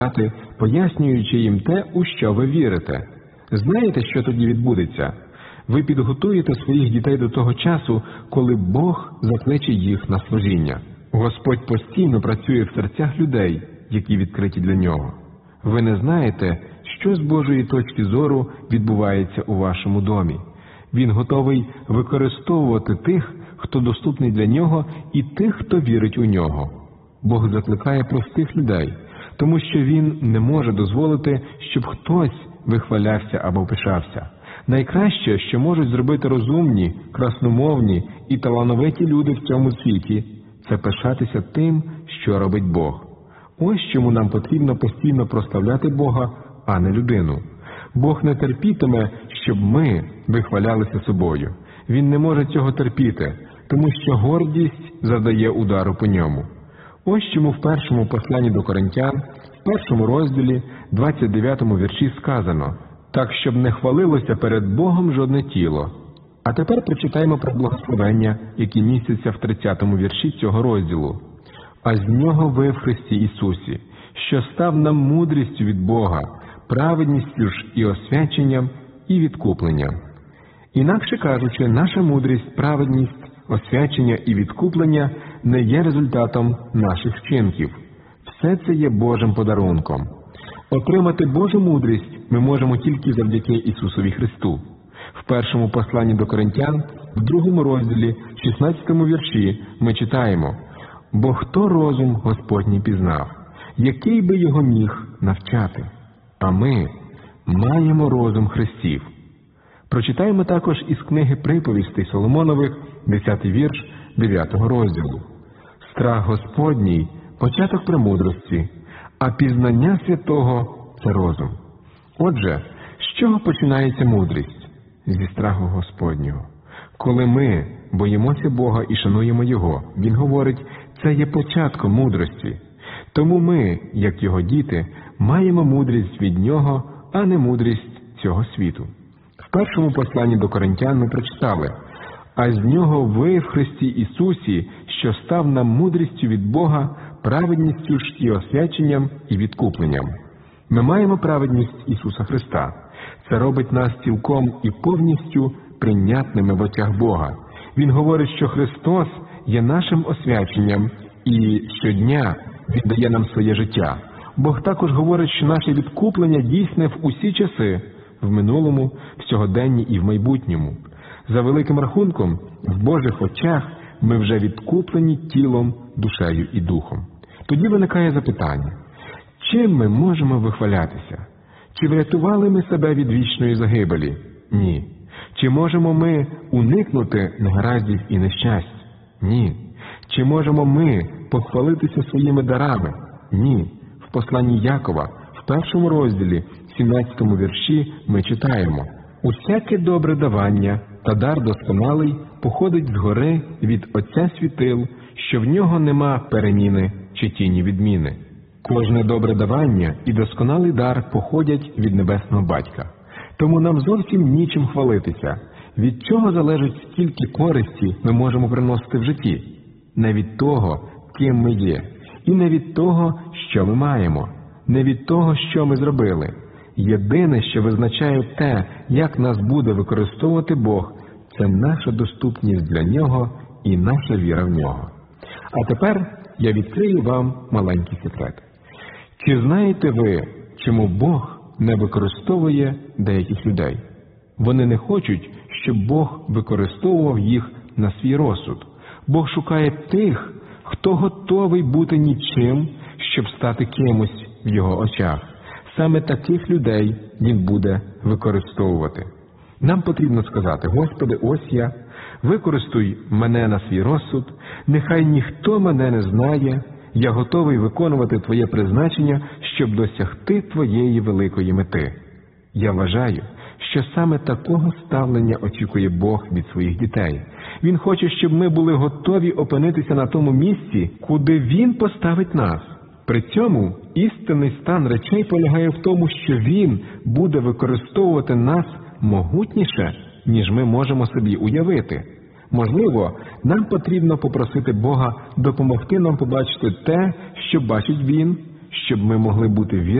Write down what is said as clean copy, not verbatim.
пояснюючи їм те, у що ви вірите. Знаєте, що тоді відбудеться? Ви підготуєте своїх дітей до того часу, коли Бог закличе їх на служіння. Господь постійно працює в серцях людей, які відкриті для Нього. Ви не знаєте, що з Божої точки зору відбувається у вашому домі. Він готовий використовувати тих, хто доступний для Нього, і тих, хто вірить у Нього. Бог закликає простих людей, тому що Він не може дозволити, щоб хтось вихвалявся або пишався. Найкраще, що можуть зробити розумні, красномовні і талановиті люди в цьому світі, це пишатися тим, що робить Бог. Ось чому нам потрібно постійно прославляти Бога, а не людину. Бог не терпітиме, щоб ми вихвалялися собою. Він не може цього терпіти, тому що гордість завдає удару по ньому. Ось чому в першому посланні до Коринтян, в першому розділі, 29-му вірші сказано: «Так, щоб не хвалилося перед Богом жодне тіло». А тепер прочитаємо про благословення, які містяться в 30-му вірші цього розділу. «А з нього ви в Христі Ісусі, що став нам мудрістю від Бога, праведністю ж і освяченням, і відкупленням». Інакше кажучи, наша мудрість, праведність, освячення і відкуплення не є результатом наших вчинків. Все це є Божим подарунком. Отримати Божу мудрість ми можемо тільки завдяки Ісусові Христу. В першому посланні до Коринтян, в 2-му розділі, 16-му вірші ми читаємо: «Бо хто розум Господній пізнав, який би його міг навчати? А ми маємо розум Христів». Прочитаємо також із книги приповістей Соломонових, 10-й вірш 9-го розділу. «Страх Господній – початок премудрості, а пізнання святого – це розум». Отже, з чого починається мудрість? Зі страху Господнього. Коли ми боїмося Бога і шануємо Його, Він говорить, це є початком мудрості. Тому ми, як Його діти, маємо мудрість від Нього, а не мудрість цього світу. В першому посланні до Коринтян ми прочитали: «А з нього ви в Христі Ісусі, що став нам мудрістю від Бога, праведністю ж і освяченням, і відкупленням». Ми маємо праведність Ісуса Христа. Це робить нас цілком і повністю прийнятними в очах Бога. Він говорить, що Христос є нашим освяченням і щодня віддає нам своє життя. Бог також говорить, що наше відкуплення дійсне в усі часи, в минулому, в сьогоденні і в майбутньому. За великим рахунком, в Божих очах ми вже відкуплені тілом, душею і духом. Тоді виникає запитання: чим ми можемо вихвалятися? Чи врятували ми себе від вічної загибелі? Ні. Чи можемо ми уникнути негараздів і нещасть? Ні. Чи можемо ми похвалитися своїми дарами? Ні. В посланні Якова, в першому розділі, 17-му вірші ми читаємо: «Усяке добре давання та дар досконалий походить згори від Отця світил, що в нього нема переміни чи тіні відміни». Кожне добре давання і досконалий дар походять від Небесного Батька. Тому нам зовсім нічим хвалитися. Від чого залежить, скільки користі ми можемо приносити в житті? Не від того, ким ми є, і не від того, що ми маємо, не від того, що ми зробили. Єдине, що визначає те, як нас буде використовувати Бог, це наша доступність для Нього і наша віра в Нього. А тепер я відкрию вам маленький секрет. Чи знаєте ви, чому Бог не використовує деяких людей? Вони не хочуть, щоб Бог використовував їх на свій розсуд. Бог шукає тих, хто готовий бути нічим, щоб стати кимось в Його очах. Саме таких людей Він буде використовувати. Нам потрібно сказати: «Господи, ось я, використуй мене на свій розсуд, нехай ніхто мене не знає, я готовий виконувати Твоє призначення, щоб досягти Твоєї великої мети». Я вважаю, що саме такого ставлення очікує Бог від своїх дітей. Він хоче, щоб ми були готові опинитися на тому місці, куди Він поставить нас. При цьому істинний стан речей полягає в тому, що Він буде використовувати нас могутніше, ніж ми можемо собі уявити. Можливо, нам потрібно попросити Бога допомогти нам побачити те, що бачить Він, щоб ми могли бути вірними